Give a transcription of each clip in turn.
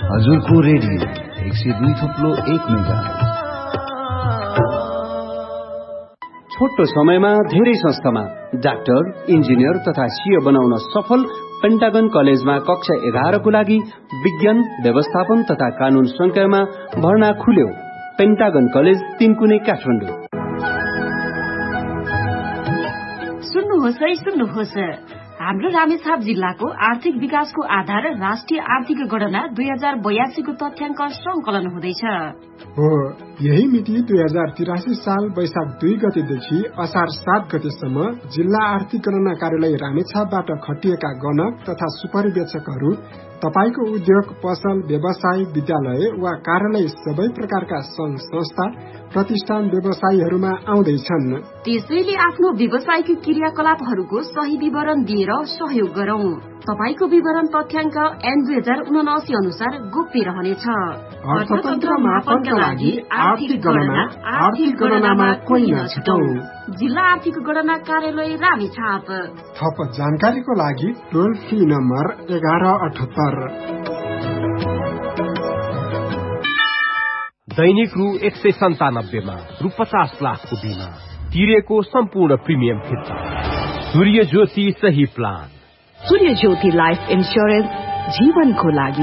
हजुरको radio 102.1 megahertz. छोटो समयमा धेरै संस्थामा डाक्टर, इन्जिनियर तथा सीए बनाउन सफल पेन्टागन कलेजमा कक्षा 11 को लागि विज्ञान, व्यवस्थापन तथा कानून संकायमा भर्ना खुल्यो। Pentagon college Tinkune, Kathmandu. सुन्नुहोस्, हाम्रो रामेछाप जिल्लाको आर्थिक विकासको आधार राष्ट्रिय आर्थिक गणना 2082 को तथ्याङ्क संकलन हुँदैछ। हो, यही मिति 2083 साल वैशाख 2 गतेदेखि असार 7 गतेसम्म जिल्ला आर्थिक गणना कार्यालय रामेछापबाट खटिएका गणक तथा सुपरिवेक्षकहरू तपाईको उद्योग, पसल, व्यवसाय, विद्यालय वा कार्यालय सबै प्रकारका संघ संस्था, प्रतिष्ठान, व्यवसायीहरूमा आउँदैछन्। त्यसैले आफ्नो व्यवसायिक क्रियाकलापहरूको सही विवरण दिएर सहयोग गरौं। तपाईको विवरण तथ्याङ्क ऐन 2079 अनुसार गोप्य रहनेछ। अर्थतन्त्र मापनका लागि आर्थिक गणनामा कोही नछुटौं। जिल्ला आर्थिक गणना कार्यालय रामेछाप। थप जानकारीको लागि टोल फ्री नम्बर 1178। दैनिक रु 197 मा रु 50 लाखको बिमा तिरेको सम्पूर्ण प्रिमियम फिर्ता। सूर्य ज्योति सही प्लान। सूर्य ज्योति लाइफ इन्स्योरेन्स, जीवनको लागि।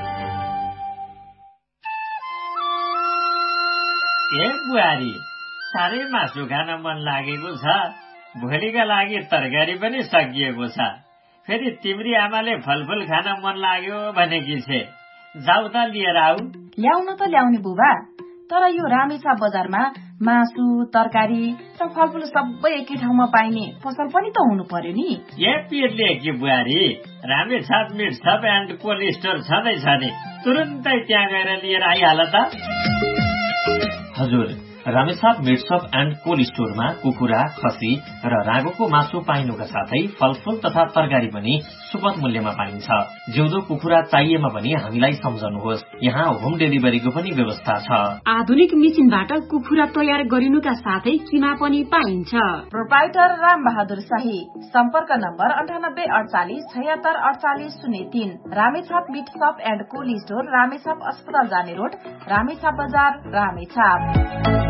ए बुहारी, साह्रै मासु खान मन लागेको छ। भोलिका लागि तरकारी पनि सकिएको छ। फेरि तिम्री आमाले फलफुल खान मन लाग्यो भनेकी छे। जाऊ त लिएर आऊ। ल्याउन त ल्याउने बुबा, तर यो रामेछाप बजारमा मासु, तरकारी र फलफुल सबै एकै ठाउँमा पाइने पसल पनि त हुनु पर्यो नि। ए पिरले कि बुहारी, Ramechhap meet shop and cold store छँदैछ नि, तुरुन्तै त्यहाँ गएर लिएर आइहाल त। हजुर, Ramechhap meet shop and cold स्टोरमा कुखुरा, खसी र रागोको मासु पाइनुका साथै फलफुल तथा तरकारी पनि सुपथ मूल्यमा पाइन्छ। जिउँदो कुखुरा चाहिएमा पनि हामीलाई सम्झनुहोस्, यहाँ होम डेलिभरीको पनि व्यवस्था छ। आधुनिक मेसिनबाट कुखुरा तयार गरिनुका साथै किमा पनि पाइन्छ। प्रोप्राइटर राम बहादुर शाही। सम्पर्क number 9848 76 48 03। Ramechhap meet shop and cold store, Ramechhap अस्पताल जाने रोड, रामेछाप बजार, रामेछाप।